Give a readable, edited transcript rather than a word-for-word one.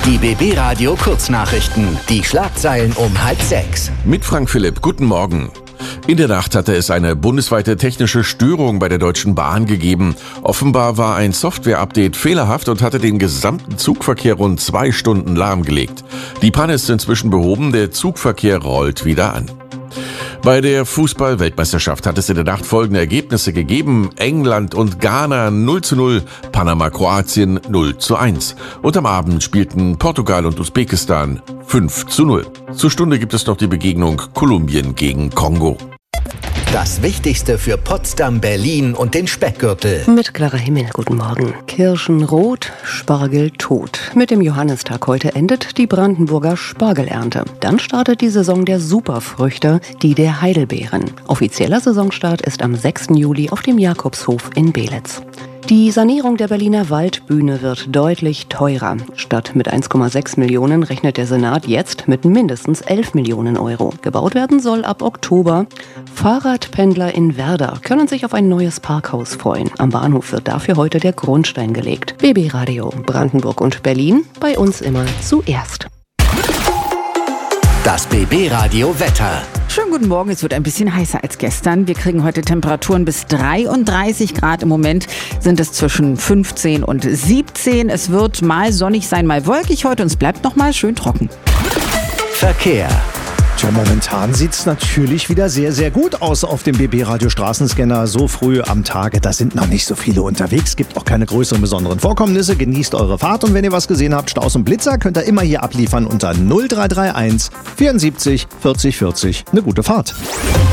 Die BB Radio Kurznachrichten. Die Schlagzeilen um 5:30. Mit Frank Philipp, guten Morgen. In der Nacht hatte es eine bundesweite technische Störung bei der Deutschen Bahn gegeben. Offenbar war ein Software-Update fehlerhaft und hatte den gesamten Zugverkehr rund 2 Stunden lahmgelegt. Die Panne ist inzwischen behoben, der Zugverkehr rollt wieder an. Bei der Fußball-Weltmeisterschaft hat es in der Nacht folgende Ergebnisse gegeben. England und Ghana 0:0, Panama-Kroatien 0:1. Und am Abend spielten Portugal und Usbekistan 5:0. Zur Stunde gibt es noch die Begegnung Kolumbien gegen Kongo. Das Wichtigste für Potsdam, Berlin und den Speckgürtel. Mit klarer Himmel, guten Morgen. Kirschen rot, Spargel tot. Mit dem Johannistag heute endet die Brandenburger Spargelernte. Dann startet die Saison der Superfrüchte, die der Heidelbeeren. Offizieller Saisonstart ist am 6. Juli auf dem Jakobshof in Belitz. Die Sanierung der Berliner Waldbühne wird deutlich teurer. Statt mit 1,6 Millionen rechnet der Senat jetzt mit mindestens 11 Millionen Euro. Gebaut werden soll ab Oktober. Fahrradpendler in Werder können sich auf ein neues Parkhaus freuen. Am Bahnhof wird dafür heute der Grundstein gelegt. BB Radio Brandenburg und Berlin, bei uns immer zuerst. Das BB Radio Wetter. Schönen guten Morgen, es wird ein bisschen heißer als gestern. Wir kriegen heute Temperaturen bis 33 Grad. Im Moment sind es zwischen 15 und 17. Es wird mal sonnig sein, mal wolkig heute und es bleibt noch mal schön trocken. Verkehr. Tja, momentan sieht es natürlich wieder sehr, sehr gut aus auf dem BB-Radio Straßenscanner. So früh am Tage, da sind noch nicht so viele unterwegs. Gibt auch keine größeren besonderen Vorkommnisse. Genießt eure Fahrt und wenn ihr was gesehen habt, Staus und Blitzer, könnt ihr immer hier abliefern unter 0331 74 40 40. Eine gute Fahrt.